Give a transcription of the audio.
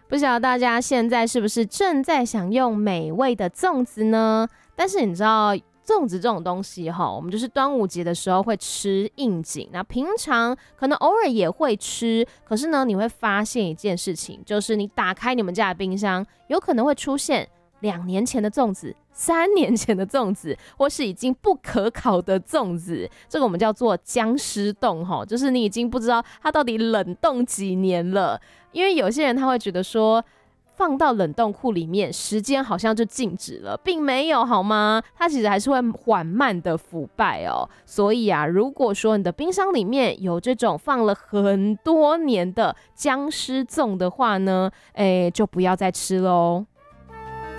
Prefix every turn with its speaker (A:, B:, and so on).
A: 不晓得大家现在是不是正在享用美味的粽子呢？但是你知道粽子这种东西我们就是端午节的时候会吃应景，那平常可能偶尔也会吃，可是呢你会发现一件事情，就是你打开你们家的冰箱，有可能会出现2年前的粽子、3年前的粽子，或是已经不可烤的粽子，这个我们叫做僵尸冻就是你已经不知道它到底冷冻几年了。因为有些人他会觉得说，放到冷冻库里面，时间好像就静止了，并没有好吗？它其实还是会缓慢的腐败所以啊，如果说你的冰箱里面有这种放了很多年的僵尸粽的话呢，就不要再吃咯。